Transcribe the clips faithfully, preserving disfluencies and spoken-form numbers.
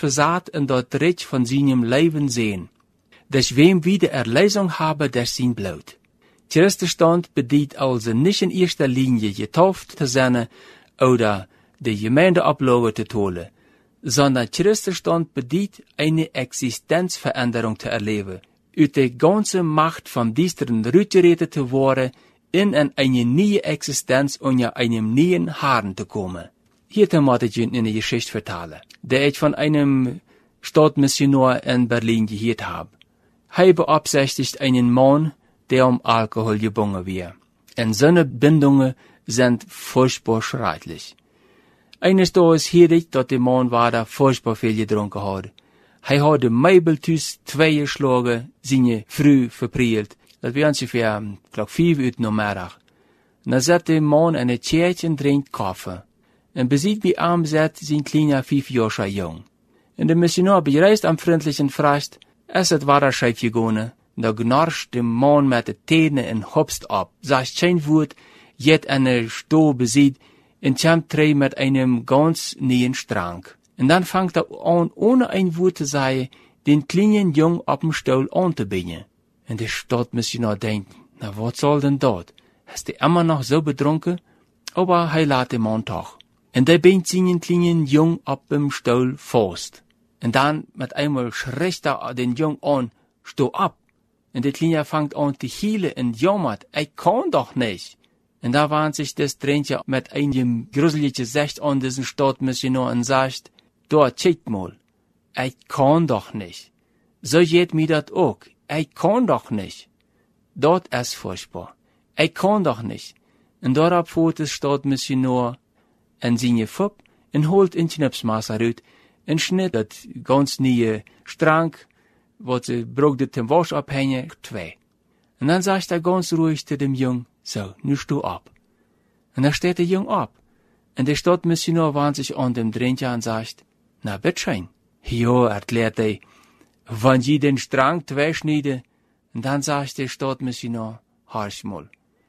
versaat en dat recht van seinem Leben sehen. Dass wem wieder Erlösung habe, der sein Blut. Christenstand bedeutet also nicht in erster Linie getauft zu sein oder die Gemeindeablauf zu holen, sondern Christenstand bedeutet eine Existenzveränderung zu erleben, aus der ganzen Macht vom Düsteren rausgerettet zu werden, in eine neue Existenz unter einem neuen Herrn zu kommen. Hier möchte ich Ihnen eine Geschichte vertellen, die ich von einem Stadtmissionar in Berlin gehört habe. Er beabsichtigt einen Mann, der um Alkohol gebunden wird. Und seine Bindungen sind furchtbar schrecklich. Eines Tages hörte ich, dass der Mann war da furchtbar viel getrunken hat. Er hat den Meibeltus zwei geschlagen, seine Früh verprielt. Das war ungefähr, glaub, vier Uhr nachmittag. Dann sitzt der Mann in der Kirche und trinkt Kaffee. Und besieht wie arm sitzt sein kleiner fünf Jahre jung. Und der Missionar bereist am freundlichen fragt, es hat war schief gegangen. Da gnarscht der Mann mit den Tänen und hopst ab, sagt kein Wort, jet eine Sto besieht, und kommt drei mit einem ganz neuen Strang. Und dann fängt er an, ohne ein Wort zu sagen, den kleinen Jungen auf dem Stuhl anzubinden. Und der Stadtmissionar denkt, na, was soll denn dort? Ist der immer noch so betrunken? Aber er lässt den Mann doch. Und der bindet seinen kleinen Jungen auf dem Stuhl fest. Und dann mit einmal schreckt er den Jungen an, steh ab. Und der Kleine fängt an zu heulen und jammert, ich kann doch nicht. Und da warnt sich das Tränchen mit einem gruseligen Gesicht an diesen Stadtmissionar und sagt, dort, check mal, ich kann doch nicht. So geht mir das auch, ich kann doch nicht. Dort ist furchtbar, ich kann doch nicht. Und darauf fährt der Stadtmissionar in seine Fupp und holt ein Schnipsmaß raus und schnitt das ganz neue Strang, wat ze brugde ten Wasch abhängen, zwei. Und dann sagt er ganz ruhig zu dem Jungen, so, nu steh ab. Und dann steht der Jung ab. Und der Stadtmissionar warnt sich an dem Dränchen und sagt, na bitteschön. Jo, erklärt er, wenn je den Strang zwei schneide, und dann sagt der Stadtmissionar, harsch mal.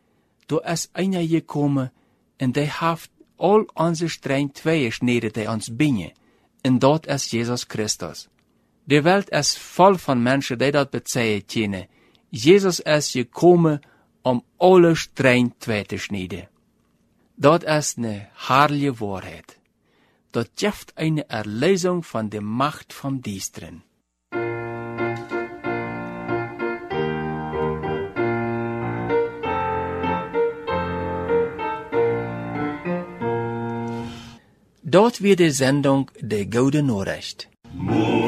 Du ist einer gekommen, und der haft all unsere Strang zwei schneide, der uns binne. Und dort ist Jesus Christus. Die Welt ist voll von Menschen, die das bezeihen können. Jesus ist gekommen, um alle Stränge zu schneiden. Das ist eine herrliche Wahrheit. Das gibt eine Erlösung von der Macht vom Düsteren. Dort wird die Sendung Der Gute Nachricht.